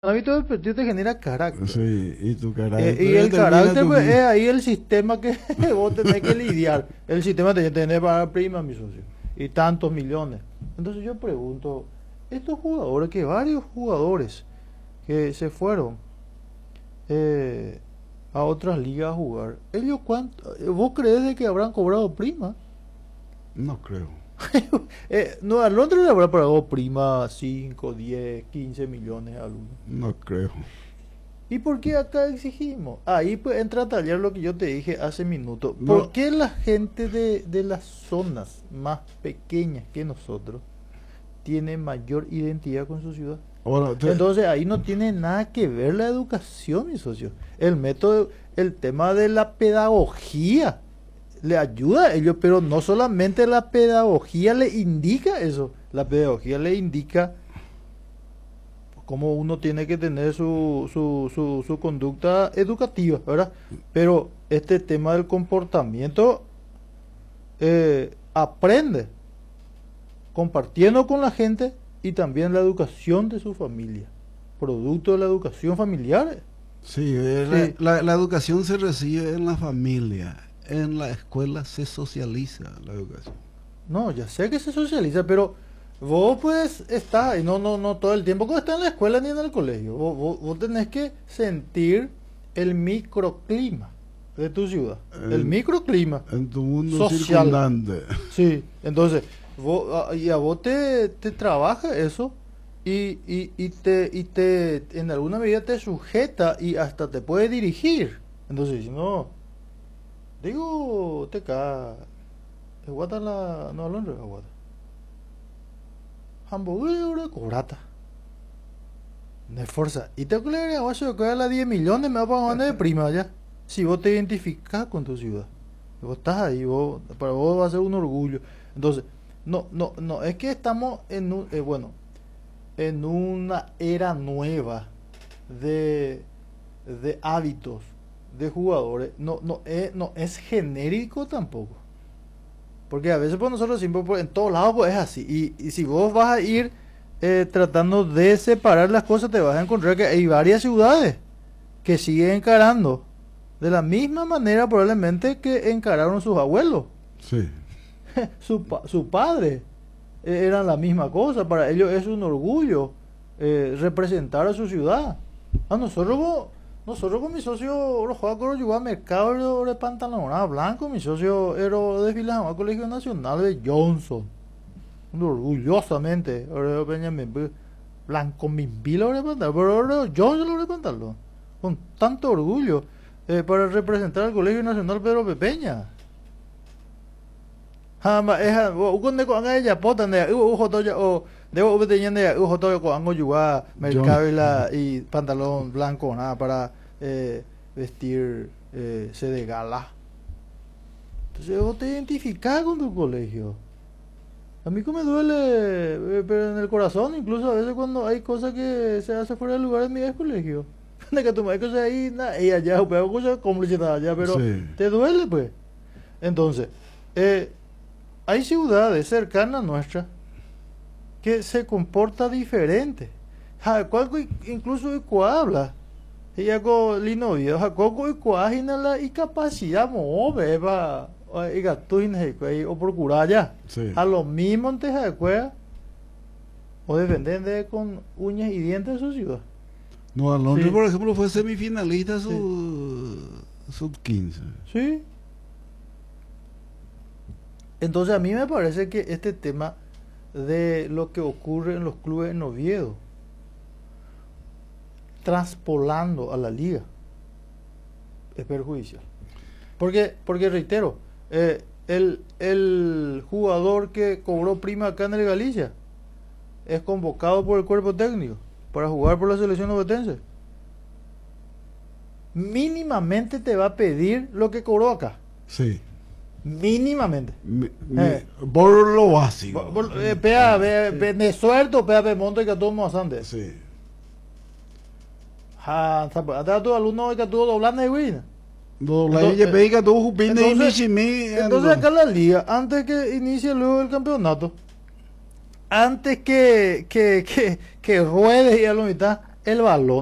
hábito deportivo te genera carácter. Sí, y tu carácter Y el determina carácter, tu pues, es vida. ahí el sistema que vos tenés que lidiar. El sistema te tiene para dar prima, mi socio. Y tantos millones. Entonces yo pregunto, estos jugadores, que varios jugadores que se fueron eh, a otras ligas a jugar, ellos cuánto, ¿vos crees de que habrán cobrado prima? No creo. No, a Londres le habrá pagado prima 5 10 15 millones a algunos. No creo. ¿Y por qué acá exigimos? Ahí pues entra a tallar lo que yo te dije hace minutos. No, ¿Por qué la gente de las zonas más pequeñas que nosotros tiene mayor identidad con su ciudad? ahora, Entonces ahí no tiene nada que ver la educación, mi socio. El método, el tema de la pedagogía le ayuda a ellos, pero no solamente la pedagogía le indica eso. La pedagogía le indica cómo uno tiene que tener su conducta educativa, ¿verdad? Pero este tema del comportamiento aprende compartiendo con la gente y también la educación de su familia, producto de la educación familiar. sí, Sí. la educación se recibe en la familia. En la escuela se socializa la educación. No, ya sé que se socializa, pero vos pues estás ahí, no todo el tiempo cuando estás en la escuela ni en el colegio. Vos tenés que sentir el microclima de tu ciudad, el microclima En tu mundo social. circundante. Sí, entonces, y a vos te trabaja eso y en alguna medida te sujeta y hasta te puede dirigir. Entonces, si no, digo, te cae. Guata la, no Londres, guata. Hamburguesa, cobrata. No es fuerza. Y te que vas a coger la 10 millones, me va a pagar de prima ya. Si vos te identificás con tu ciudad. Vos estás ahí, para vos va a ser un orgullo. Entonces, no, es que estamos en un, bueno, en una era nueva de, de hábitos de jugadores. No es genérico tampoco. Porque a veces pues nosotros siempre en todos lados pues es así. Y si vos vas a ir tratando de separar las cosas, te vas a encontrar que hay varias ciudades que siguen encarando de la misma manera probablemente que encararon sus abuelos. Sí. Su padre eran la misma cosa. Para ellos es un orgullo representar a su ciudad. A nosotros con mi socio los juega con el mercado de pantalonada blanco, mi socio era desfilado al Colegio Nacional de Johnson. Orgullosamente, blanco mimbilo de pantalón, pero Johnson de pantalón. Con tanto orgullo para representar al Colegio Nacional Pedro Pepeña. Jamás es cuando con ella pota de o debo obtener con ango yuga mercado y pantalón blanco nada para vestir se de gala. Entonces vos te identificás con tu colegio. A mí que me duele, pero en el corazón, incluso a veces cuando hay cosas que se hace fuera del lugar de mi ex colegio. De que tu maestro se ahí, y allá, pero cosas cómplices allá, pero Sí. te duele pues. Entonces, hay ciudades cercanas a nuestras que se comporta diferente. Incluso habla. Ella con linovio, jacoco y coagina la incapacidad move va y gatuin o procurar ya. Sí. A lo mismo antes de cueva o defender con uñas y dientes de su ciudad. No, Alonso, Sí. por ejemplo, fue semifinalista Sí. sub 15. Sí. Entonces a mí me parece que este tema de lo que ocurre en los clubes en Oviedo, traspolando a la liga, es perjudicial. Porque reitero, el jugador que cobró prima acá en el Galicia es convocado por el cuerpo técnico para jugar por la selección ovetense. Mínimamente te va a pedir lo que cobró acá. Sí. Mínimamente. Por lo básico. De sueldo, pea monte que todo más Sí. hasta tu alumno que tuvo doblando de Win. Entonces acá en la liga, antes que inicie luego el campeonato, antes que ruede y a la mitad, el balón